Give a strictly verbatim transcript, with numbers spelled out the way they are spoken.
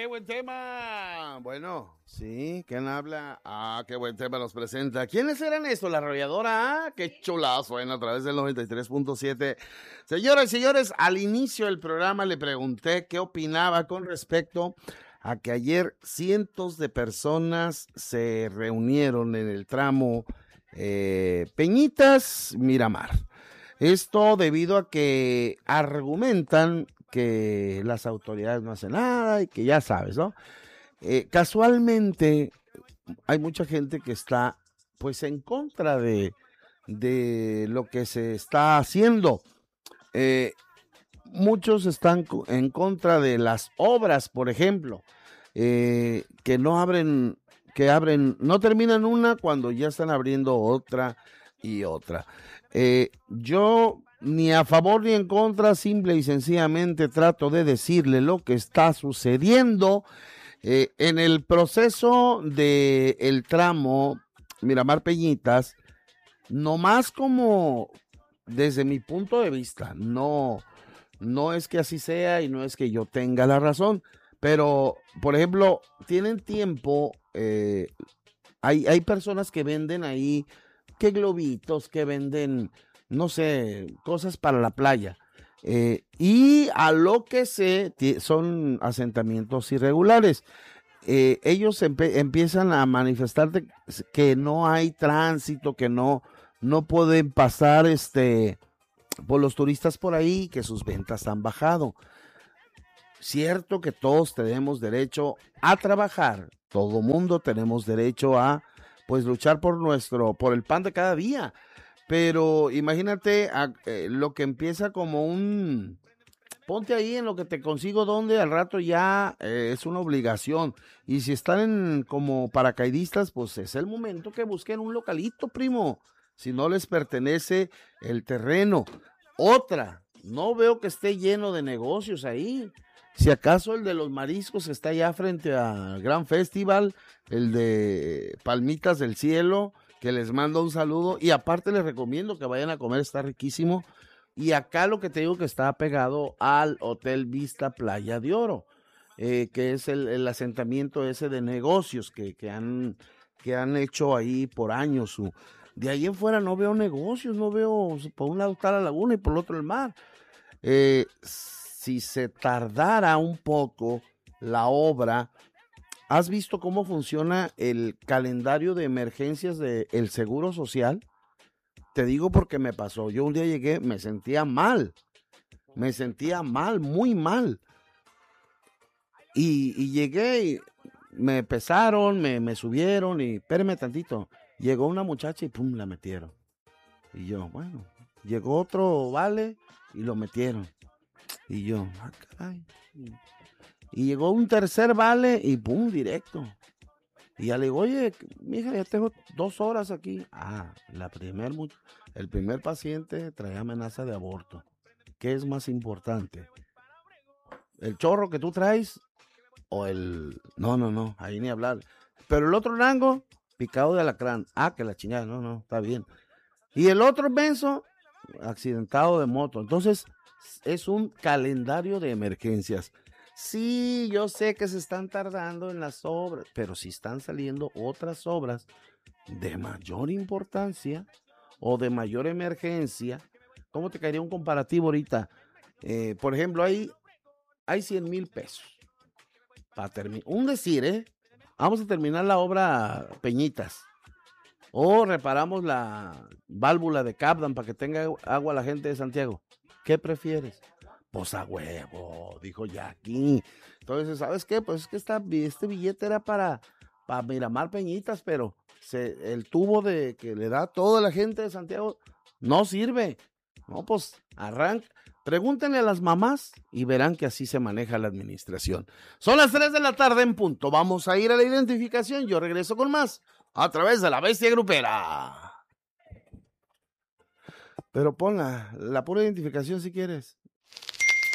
qué buen tema. Bueno, sí, ¿quién habla? Ah, qué buen tema nos presenta. ¿Quiénes eran estos? La arrolladora. Ah, qué chulazo suena a través del noventa y tres punto siete. Señoras y señores, al inicio del programa le pregunté qué opinaba con respecto a que ayer cientos de personas se reunieron en el tramo eh, Peñitas Miramar. Esto debido a que argumentan que las autoridades no hacen nada y que ya sabes, ¿no? Eh, casualmente hay mucha gente que está pues en contra de, de lo que se está haciendo. Eh, muchos están en contra de las obras, por ejemplo, eh, que no abren, que abren, no terminan una cuando ya están abriendo otra y otra. Eh, yo ni a favor ni en contra, simple y sencillamente trato de decirle lo que está sucediendo eh, en el proceso de el tramo Miramar Peñitas, nomás como desde mi punto de vista, no, no es que así sea y no es que yo tenga la razón, pero por ejemplo, tienen tiempo, eh, hay, hay personas que venden ahí, que globitos, que venden, no sé, cosas para la playa. Eh, y a lo que sé, son asentamientos irregulares. Eh, ellos empe- empiezan a manifestar que no hay tránsito, que no, no pueden pasar este, por los turistas por ahí, que sus ventas han bajado. Cierto que todos tenemos derecho a trabajar, todo mundo tenemos derecho a pues luchar por nuestro, por el pan de cada día, pero imagínate a, eh, lo que empieza como un, ponte ahí en lo que te consigo donde al rato ya eh, es una obligación, y si están en, como paracaidistas, pues es el momento que busquen un localito, primo, si no les pertenece el terreno. Otra, no veo que esté lleno de negocios ahí. Si acaso el de los mariscos está allá frente al Gran Festival, el de Palmitas del Cielo, que les mando un saludo, y aparte les recomiendo que vayan a comer, está riquísimo. Y acá lo que te digo que está pegado al Hotel Vista Playa de Oro, eh, que es el, el asentamiento ese de negocios que, que, han, que han hecho ahí por años. Su, de ahí en fuera no veo negocios, no veo, por un lado está la laguna y por el otro el mar. Eh, si se tardara un poco la obra, ¿has visto cómo funciona el calendario de emergencias del Seguro Social? Te digo porque me pasó. Yo un día llegué, me sentía mal, me sentía mal, muy mal. Y, y llegué y me pesaron, me, me subieron y, espérame tantito, llegó una muchacha y pum, la metieron. Y yo, bueno, llegó otro vale y lo metieron. Y yo, ah, caray. Y llegó un tercer vale y pum, directo. Y ya le digo, oye, mija, ya tengo dos horas aquí. Ah, la primer, el primer paciente trae amenaza de aborto. ¿Qué es más importante? ¿El chorro que tú traes o el...? No, no, no, ahí ni hablar. Pero el otro rango, picado de alacrán. Ah, que la chingada, no, no, está bien. Y el otro benzo, accidentado de moto. Entonces, es un calendario de emergencias. Sí, yo sé que se están tardando en las obras, pero si están saliendo otras obras de mayor importancia o de mayor emergencia, ¿cómo te caería un comparativo ahorita? Eh, por ejemplo, hay, hay cien mil pesos para terminar. Un decir, ¿eh? Vamos a terminar la obra Peñitas. O reparamos la válvula de Capdan para que tenga agua la gente de Santiago. ¿Qué prefieres? Pues a huevo, dijo Jackie. Entonces, ¿sabes qué? Pues es que esta, este billete era para, para Miramar Peñitas, pero se, el tubo de que le da a toda la gente de Santiago no sirve. No, pues arranca. Pregúntenle a las mamás y verán que así se maneja la administración. Son las tres de la tarde en punto. Vamos a ir a la identificación. Yo regreso con más a través de la Bestia Grupera. Pero pon la, la pura identificación si quieres.